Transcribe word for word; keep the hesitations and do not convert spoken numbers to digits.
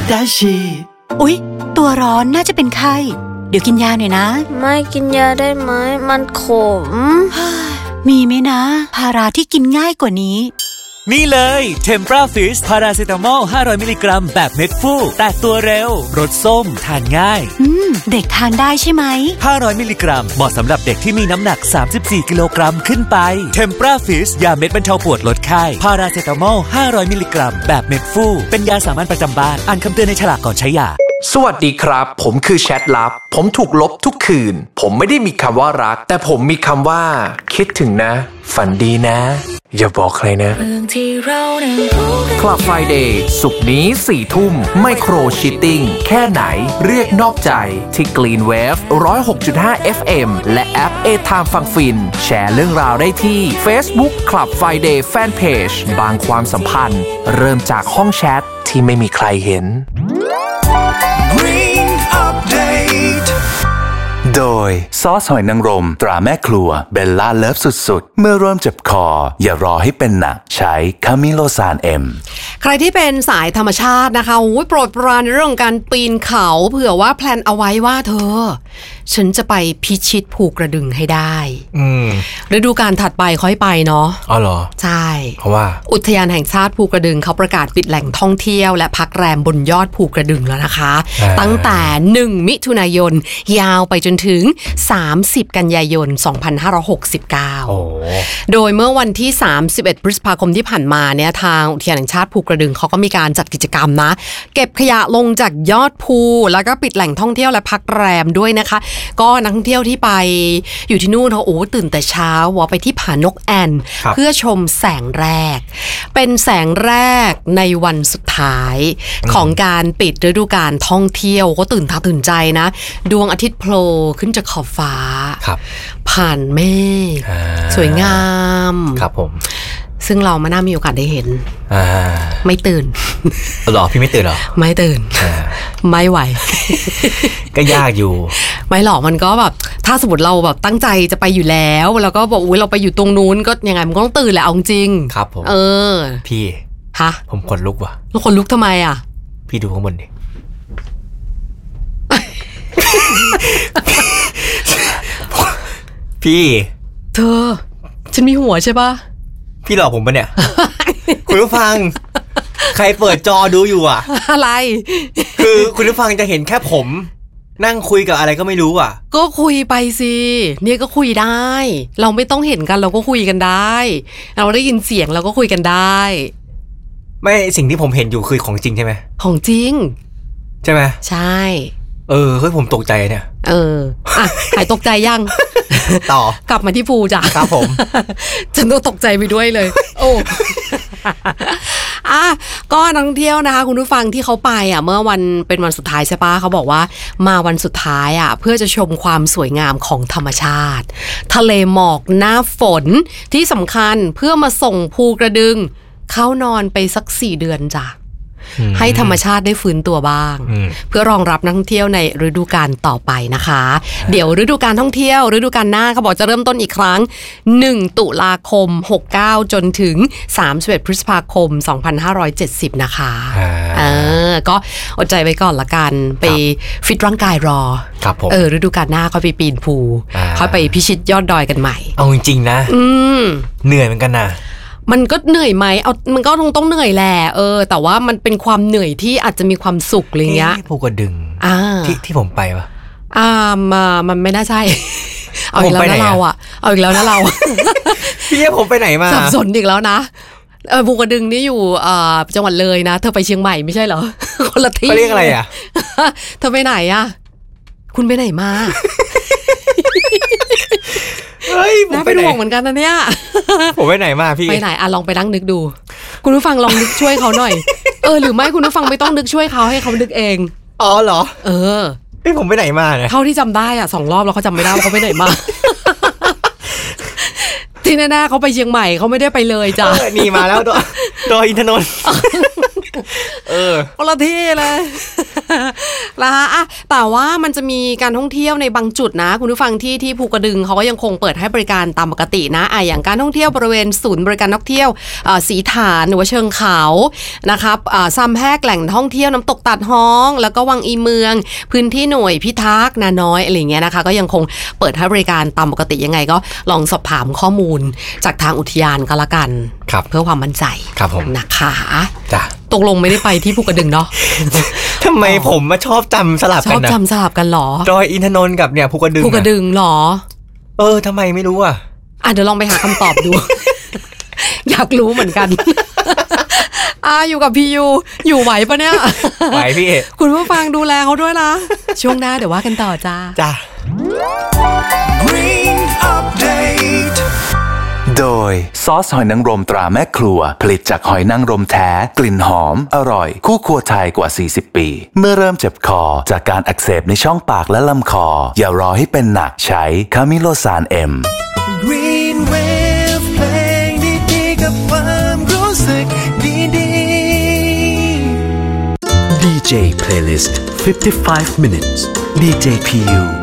ดาชิอุ๊ยตัวร้อนน่าจะเป็นไข้เดี๋ยวกินยาหน่อยนะไม่กินยาได้ไหมมันขมมีไหมนะพาราที่กินง่ายกว่านี้นี่เลยเทมปราฟิชพาราเซตามอลห้าร้อยมิลลิกรัมแบบเม็ดฟูแตกตัวเร็วรสส้มทานง่ายอืมเด็กทานได้ใช่ไหมห้าร้อยมิลลิกรัมเหมาะสำหรับเด็กที่มีน้ำหนักสามสิบสี่กิโลกรัมขึ้นไปเทมปราฟิชยาเม็ดบรรเทาปวดลดไข้พาราเซตามอลห้าร้อยมิลลิกรัมแบบเม็ดฟูเป็นยาสามัญประจำบ้านอ่านคำเตือนในฉลากก่อนใช้ยาสวัสดีครับผมคือแชทลับผมถูกลบทุกคืนผมไม่ได้มีคำว่ารักแต่ผมมีคำว่าคิดถึงนะฝันดีนะอย่าบอกใครนะ Club Friday ศุกร์นี้สี่ทุ่มไมโครชีตติ้งแค่ไหนเรียกนอกใจที่ Clean Wave หนึ่งศูนย์หกจุดห้า เอฟ เอ็ม และแอป A-Time ฟังฟินแชร์เรื่องราวได้ที่ Facebook Club Friday Fanpage บางความสัมพันธ์เริ่มจากห้องแชทที่ไม่มีใครเห็น Green Update โดยซอสหอยนางรมตราแม่ครัวเบลล่าเลิฟสุดๆเมื่อเริ่มเจ็บคออย่ารอให้เป็นหนักใช้คามิโลซานเอ็มใครที่เป็นสายธรรมชาตินะคะโอ้ยโปรดปรานในเรื่องการปีนเขาเผื่อว่าแพลนเอาไว้ว่าเธอฉันจะไปพิชิตภูกระดึงให้ได้อืมฤดูกาลถัดไปค่อยไปเนาะอ๋อเหรอใช่เพราะว่าอุทยานแห่งชาติภูกระดึงเขาประกาศปิดแหล่งท่องเที่ยวและพักแรมบนยอดภูกระดึงแล้วนะคะตั้งแต่หนึ่งมิถุนายนยาวไปจนถึงสามสิบกันยายนสองพันห้าร้อยหกสิบเก้าโอ้โดยเมื่อวันที่สามสิบเอ็ดพฤษภาคมที่ผ่านมาเนี่ยทางอุทยานแห่งชาติภูกระดึงเขาก็มีการจัดกิจกรรมนะเก็บขยะลงจากยอดภูแล้วก็ปิดแหล่งท่องเที่ยวและพักแรมด้วยนะคะก็นักท่องเที่ยวที่ไปอยู่ที่นู่นเขาโอ้ตื่นแต่เช้าว่าไปที่ผานกแอ่นเพื่อชมแสงแรกเป็นแสงแรกในวันสุดท้ายของการปิดฤดูกาลท่องเที่ยวก็ตื่นตาตื่นใจนะดวงอาทิตย์โผล่ขึ้นจากขอบฟ้าผ่านเมฆสวยงามครับผมซึ่งเราไม่น่ามีโอกาสได้เห็นไม่ตื่นหรอพี่ไม่ตื่นหรอไม่ตื่นไม่ไหวก็ยากอยู่ไม่หรอกมันก็แบบถ้าสมมติเราแบบตั้งใจจะไปอยู่แล้วแล้วก็บอกอุ้ยเราไปอยู่ตรงนู้นก็ยังไงมันก็ต้องตื่นแหละเอาจริงครับผมเออพี่ฮะผมขนลุกว่ะแล้วขนลุกทำไมอ่ะพี่ดูข้างบนดิพี่เธอฉันมีหัวใช่ปะพี่หลอกผมปะเนี่ย คุณผู้ฟังใครเปิดจอดูอยู่อ่ะอะไรคือคุณผู้ฟังจะเห็นแค่ผมนั่งคุยกับอะไรก็ไม่รู้อ่ะก็คุยไปสิเนี่ยก็คุยได้เราไม่ต้องเห็นกันเราก็คุยกันได้เราได้ยินเสียงเราก็คุยกันได้ไม่สิ่งที่ผมเห็นอยู่คือของจริงใช่ไหมของจริงใช่ไหมใช่เออเฮ้ยผมตกใจเนี่ยเอออ่ะหายตกใจยังต่อกลับมาที่ภูจ้ะครับผมฉันต้องตกใจไปด้วยเลยโอ้อ่ะก็นักท่องเที่ยวนะคะคุณผู้ฟังที่เขาไปอ่ะเมื่อวันเป็นวันสุดท้ายใช่ปะเขาบอกว่ามาวันสุดท้ายอ่ะเพื่อจะชมความสวยงามของธรรมชาติทะเลหมอกหน้าฝนที่สำคัญเพื่อมาส่งภูกระดึงเข้านอนไปสักสี่เดือนจ้ะให้ธรรมชาติได้ฟื้นตัวบ้างเพื่อรองรับนักท่องเที่ยวในฤดูกาลต่อไปนะคะเดี๋ยวฤดูกาลท่องเที่ยวฤดูกาลหน้าเขาบอกจะเริ่มต้นอีกครั้งหนึ่งตุลาคมหกสิบเก้าจนถึงสามสิบเอ็ดพฤษภาคมสองพันห้าร้อยเจ็ดสิบนะคะเออก็อดใจไว้ก่อนละกันไปฟิตร่างกายรอเออฤดูกาลหน้าค่อยไปปีนภูค่อยไปพิชิตยอดดอยกันใหม่เอาจริงๆนะเหนื่อยเหมือนกันนะมันก็เหนื่อยไหมเอามันก็ต้องต้องเหนื่อยแหละเออแต่ว่ามันเป็นความเหนื่อยที่อาจจะมีความสุขอะไรเงี้ยภูกระดึงที่ที่ผมไปปะอ่ามามันไม่น่าใช่เอาอีกแล้วนะเราอ่ะเอาอีกแล้วนะเราพี่ผมไปไหนมาสับสนอีกแล้วนะเออภูกระดึงนี่อยู่อ่าจังหวัดเลยนะเธอไปเชียงใหม่ไม่ใช่เหรอคนละที่เขาเรียกอะไรอ่ะเธอไปไหนอ่ะคุณไปไหนมาเฮ้ยน่าเป็นห่วงเหมือนกันนะเนี่ยผมไปไหนมาพี่ไปไหนอ่ะลองไปนั่งนึกดูคุณผู้ฟังลองนึกช่วยเขาหน่อยเออหรือไม่คุณผู้ฟังไม่ต้องนึกช่วยเขาให้เขานึกเองอ๋อเหรอเออเฮ้ยผมไปไหนมาเนี่ยเท่าที่จำได้อ่ะสองรอบแล้วเขาจำไม่ได้ว่าเขาไปไหนมาที่แน่ๆเขาไปเชียงใหม่เขาไม่ได้ไปเลยจ้ะนี่มาแล้วดอยอินทนนท์เออคนละที่เลยนะคะอ่ะแต่ว่ามันจะมีการท่องเที่ยวในบางจุดนะคุณผู้ฟังที่ที่ภูกระดึงเขาก็ยังคงเปิดให้บริการตามปกตินะอ่ะอย่างการท่องเที่ยวบริเวณศูนย์บริการท่องเที่ยวสีฐานหรือว่าเชิงเขานะครับซ้ำแพกแหล่งท่องเที่ยวน้ำตกตัดฮ้องแล้วก็วังอีเมืองพื้นที่หน่วยพิทักษ์นาน้อยอะไรเงี้ยนะคะก็ยังคงเปิดให้บริการตามปกติยังไงก็ลองสอบถามข้อมูลจากทางอุทยานก็แล้วกันเพื่อความมั่นใจครับผมนะคะจ้ะตกลงไม่ได้ไปที่ภูกระดึงเนาะทำไมผมมาชอบจำสลับกันนะชอบจำสลับกันหรอดอยอินทนนท์กับเนี่ยภูกระดึงภูกระดึงหรอเออทำไมไม่รู้อ่ะอ่ะเดี๋ยวลองไปหาคำตอบดู อยากรู้เหมือนกันอ่าอยู่กับพี่ยูอยู่ไหวปะเนี่ยไหวพี่คุณผู้ฟังดูแลเขาด้วยนะช่วงหน้าเดี๋ยวว่ากันต่อจ้าจ้า Green Update โดยซอสหอยนางรมตราแม่ครัวผลิตจากหอยนางรมแท้กลิ่นหอมอร่อยคู่ครัวไทยกว่าสี่สิบปีเมื่อเริ่มเจ็บคอจากการอักเสบในช่องปากและลำคออย่ารอให้เป็นหนักใช้คามิโลซานเอ็ม Green Wave เพลงดีๆกับความรู้สึกดีๆดี เจ Playlist fifty-five minutes ดี เจ พี ยู